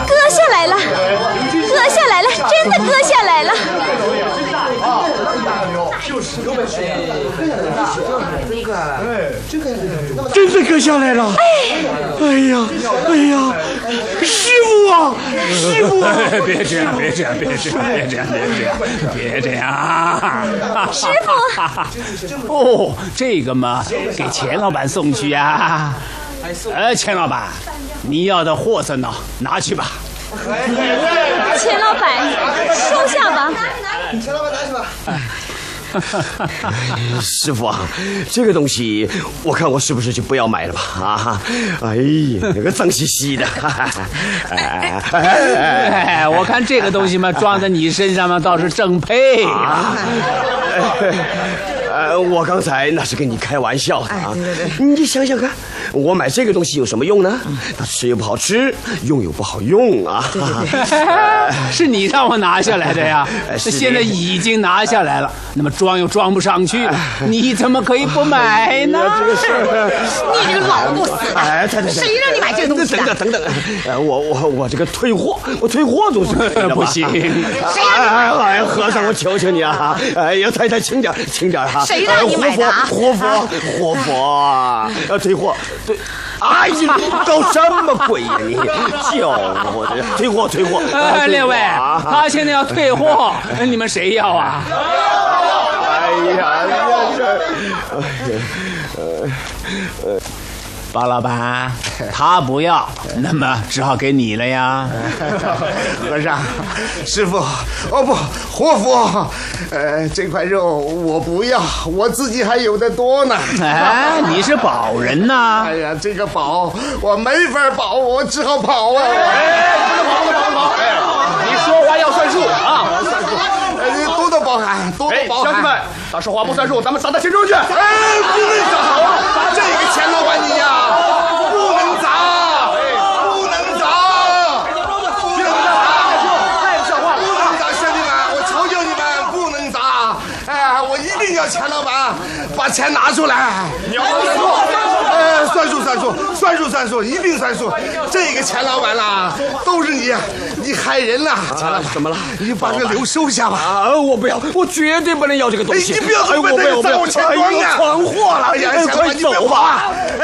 割下来了，割下来了，真的割下来了。 真的割下来了！哎呀，师傅啊，师傅啊！ 别这样，别这样，别这样！ 师傅， 哦，这个嘛，给钱老板送去呀。钱老板，你要的货色呢？拿去吧。 钱老板，收下吧。 钱老板拿去吧。 师傅啊，这个东西我看我是不是就不要买了吧？啊，哎呀，那个脏兮兮的。 我看这个东西嘛，装在你身上嘛，倒是正配啊。 我刚才那是跟你开玩笑的啊！ 对， 你想想看，我买这个东西有什么用呢？它吃又不好吃，用又不好用啊！ 是你让我拿下来的呀，现在已经拿下来了，那么装又装不上去，你怎么可以不买呢？ 这个事儿， 你这个老不死的，谁让你买这个东西的？ 等等，我这个退货，我退货总是可以的吧？ 不行！ 哎，和尚，我求求你啊！哎呀，太太，轻点哈！ 谁让你买的啊？ 活佛，退货，对，哎呀，搞什么鬼呀你？叫我这退货！ 列位，他现在要退货，你们谁要啊？ 哎呀， 包老板，他不要，那么只好给你了呀。 和尚，师傅，哦不，活佛，这块肉我不要，我自己还有的多呢。 哎，你是保人呐？ 哎呀，这个保我没法保，我只好跑啊！ 不能跑！你说话要算数啊！ 多包涵，多包涵。 乡亲们，他说话不算数，咱们砸他心中去！ 不能砸！这个钱老板你呀，不能砸！ 太不像话了！ 不能砸，兄弟们，我求求你们，不能砸！哎，我一定要钱老板把钱拿出来。 你要算数！ 算数，一定算数。这个钱老板啦，都是你害人了。钱老板， 怎么了？ 你把这个刘收下吧。 啊，我不要，我绝对不能要这个东西。 你不要， 我不要， 在我钱庄呢， 闯祸了！ 哎呀， 快走吧！